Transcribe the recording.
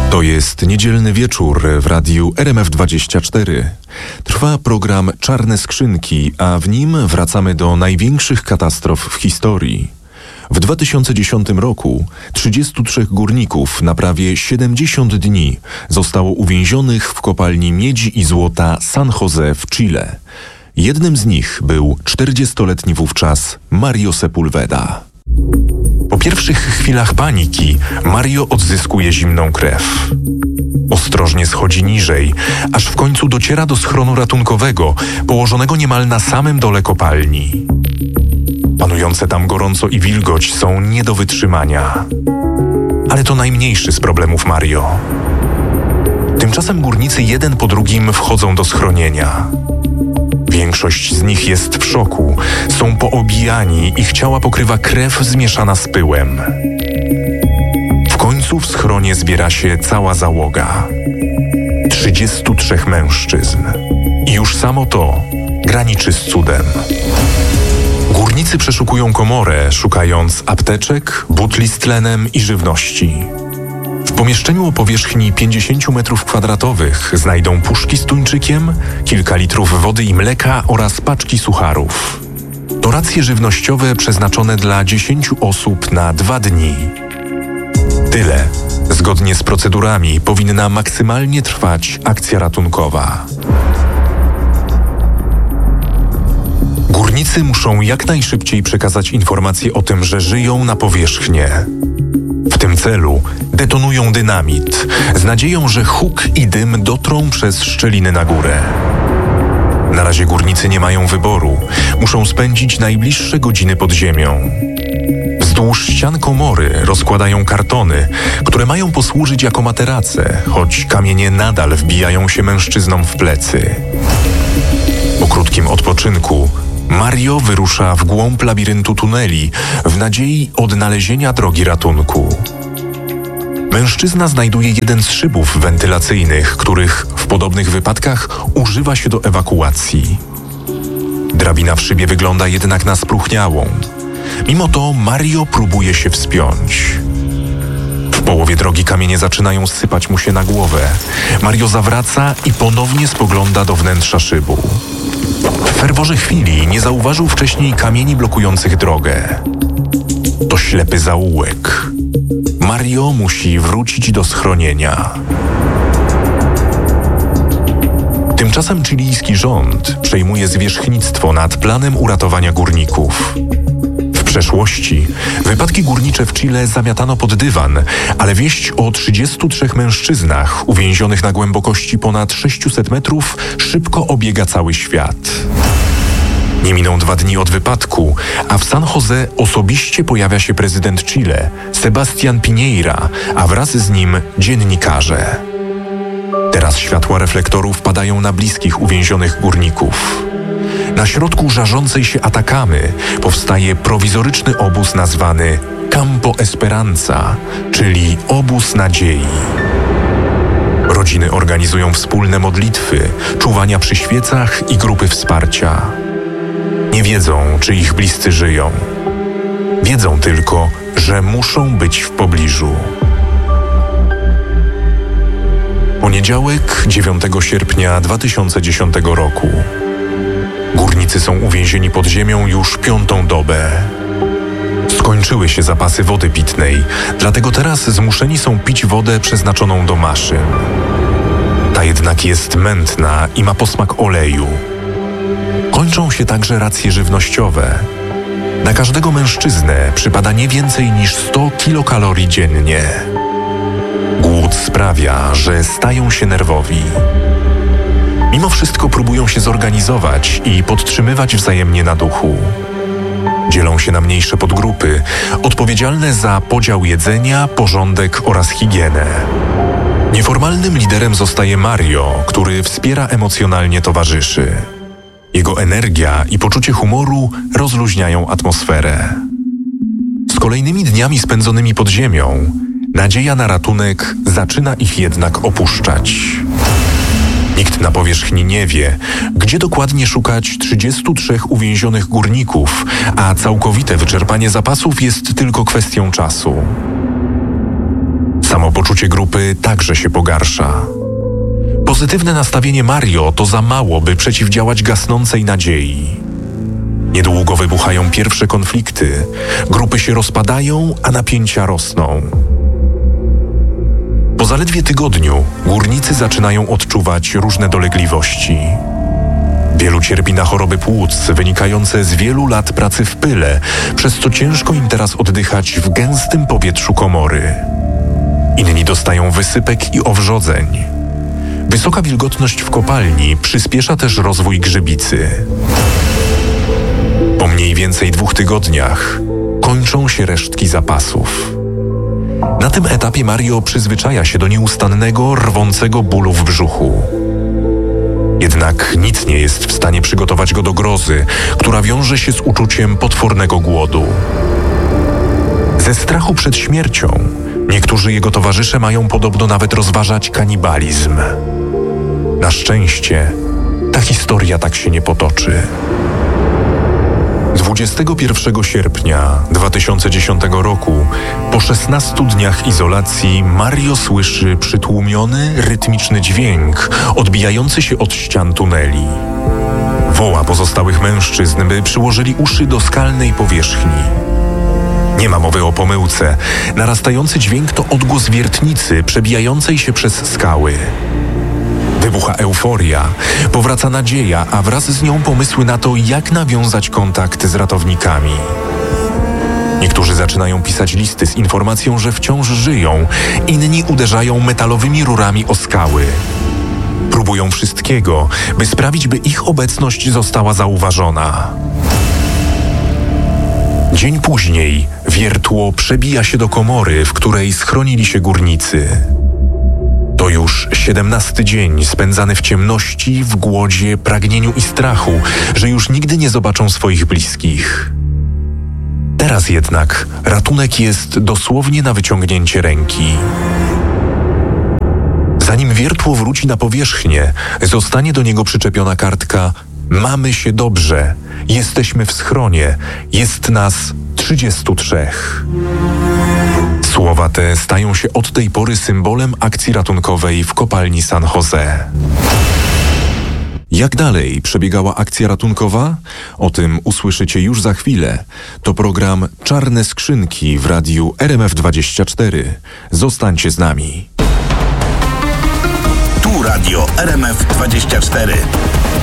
To jest niedzielny wieczór w radiu RMF24. Trwa program Czarne Skrzynki, a w nim wracamy do największych katastrof w historii. W 2010 roku 33 górników na prawie 70 dni zostało uwięzionych w kopalni miedzi i złota San Jose w Chile. Jednym z nich był 40-letni wówczas Mario Sepulveda. Po pierwszych chwilach paniki Mario odzyskuje zimną krew. Ostrożnie schodzi niżej, aż w końcu dociera do schronu ratunkowego, położonego niemal na samym dole kopalni. Panujące tam gorąco i wilgoć są nie do wytrzymania. Ale to najmniejszy z problemów Mario. Tymczasem górnicy jeden po drugim wchodzą do schronienia. Większość z nich jest w szoku, są poobijani, ich ciała pokrywa krew zmieszana z pyłem. W końcu w schronie zbiera się cała załoga. 33 mężczyzn. I już samo to graniczy z cudem. Górnicy przeszukują komorę, szukając apteczek, butli z tlenem i żywności. W pomieszczeniu o powierzchni 50 m2 znajdą puszki z tuńczykiem, kilka litrów wody i mleka oraz paczki sucharów. To racje żywnościowe przeznaczone dla 10 osób na 2 dni. Tyle, zgodnie z procedurami, powinna maksymalnie trwać akcja ratunkowa. Górnicy muszą jak najszybciej przekazać informacje o tym, że żyją na powierzchnię. W tym celu detonują dynamit, z nadzieją, że huk i dym dotrą przez szczeliny na górę. Na razie górnicy nie mają wyboru. Muszą spędzić najbliższe godziny pod ziemią. Wzdłuż ścian komory rozkładają kartony, które mają posłużyć jako materace, choć kamienie nadal wbijają się mężczyznom w plecy. Po krótkim odpoczynku Mario wyrusza w głąb labiryntu tuneli w nadziei odnalezienia drogi ratunku. Mężczyzna znajduje jeden z szybów wentylacyjnych, których w podobnych wypadkach używa się do ewakuacji. Drabina w szybie wygląda jednak na spróchniałą. Mimo to Mario próbuje się wspiąć. W połowie drogi kamienie zaczynają sypać mu się na głowę. Mario zawraca i ponownie spogląda do wnętrza szybu. W ferworze chwili nie zauważył wcześniej kamieni blokujących drogę. To ślepy zaułek. Mario musi wrócić do schronienia. Tymczasem chilijski rząd przejmuje zwierzchnictwo nad planem uratowania górników. W przeszłości wypadki górnicze w Chile zamiatano pod dywan, ale wieść o 33 mężczyznach uwięzionych na głębokości ponad 600 metrów szybko obiega cały świat. Nie miną 2 dni od wypadku, a w San Jose osobiście pojawia się prezydent Chile, Sebastián Piñera, a wraz z nim dziennikarze. Teraz światła reflektorów padają na bliskich uwięzionych górników. Na środku żarzącej się Atacamy powstaje prowizoryczny obóz nazwany Campo Esperanza, czyli obóz nadziei. Rodziny organizują wspólne modlitwy, czuwania przy świecach i grupy wsparcia. Nie wiedzą, czy ich bliscy żyją. Wiedzą tylko, że muszą być w pobliżu. Poniedziałek, 9 sierpnia 2010 roku. Górnicy są uwięzieni pod ziemią już 5. dobę. Skończyły się zapasy wody pitnej, dlatego teraz zmuszeni są pić wodę przeznaczoną do maszyn. Ta jednak jest mętna i ma posmak oleju. Kończą się także racje żywnościowe. Na każdego mężczyznę przypada nie więcej niż 100 kilokalorii dziennie. Głód sprawia, że stają się nerwowi. Mimo wszystko próbują się zorganizować i podtrzymywać wzajemnie na duchu. Dzielą się na mniejsze podgrupy, odpowiedzialne za podział jedzenia, porządek oraz higienę. Nieformalnym liderem zostaje Mario, który wspiera emocjonalnie towarzyszy. Jego energia i poczucie humoru rozluźniają atmosferę. Z kolejnymi dniami spędzonymi pod ziemią, nadzieja na ratunek zaczyna ich jednak opuszczać. Nikt na powierzchni nie wie, gdzie dokładnie szukać 33 uwięzionych górników, a całkowite wyczerpanie zapasów jest tylko kwestią czasu. Samopoczucie grupy także się pogarsza. Pozytywne nastawienie Mario to za mało, by przeciwdziałać gasnącej nadziei. Niedługo wybuchają pierwsze konflikty, grupy się rozpadają, a napięcia rosną. Po zaledwie tygodniu górnicy zaczynają odczuwać różne dolegliwości. Wielu cierpi na choroby płuc wynikające z wielu lat pracy w pyle, przez co ciężko im teraz oddychać w gęstym powietrzu komory. Inni dostają wysypek i owrzodzeń. Wysoka wilgotność w kopalni przyspiesza też rozwój grzybicy. Po mniej więcej 2 tygodniach kończą się resztki zapasów. Na tym etapie Mario przyzwyczaja się do nieustannego, rwącego bólu w brzuchu. Jednak nic nie jest w stanie przygotować go do grozy, która wiąże się z uczuciem potwornego głodu. Ze strachu przed śmiercią niektórzy jego towarzysze mają podobno nawet rozważać kanibalizm. Na szczęście ta historia tak się nie potoczy. 21 sierpnia 2010 roku, po 16 dniach izolacji, Mario słyszy przytłumiony, rytmiczny dźwięk odbijający się od ścian tuneli. Woła pozostałych mężczyzn, by przyłożyli uszy do skalnej powierzchni. Nie ma mowy o pomyłce. Narastający dźwięk to odgłos wiertnicy przebijającej się przez skały. Wybucha euforia, powraca nadzieja, a wraz z nią pomysły na to, jak nawiązać kontakt z ratownikami. Niektórzy zaczynają pisać listy z informacją, że wciąż żyją, inni uderzają metalowymi rurami o skały. Próbują wszystkiego, by sprawić, by ich obecność została zauważona. Dzień później wiertło przebija się do komory, w której schronili się górnicy. To już 17 dzień spędzany w ciemności, w głodzie, pragnieniu i strachu, że już nigdy nie zobaczą swoich bliskich. Teraz jednak ratunek jest dosłownie na wyciągnięcie ręki. Zanim wiertło wróci na powierzchnię, zostanie do niego przyczepiona kartka: mamy się dobrze, jesteśmy w schronie, jest nas 33. Słowa te stają się od tej pory symbolem akcji ratunkowej w kopalni San Jose. Jak dalej przebiegała akcja ratunkowa? O tym usłyszycie już za chwilę. To program Czarne Skrzynki w radiu RMF24. Zostańcie z nami. Tu radio RMF24.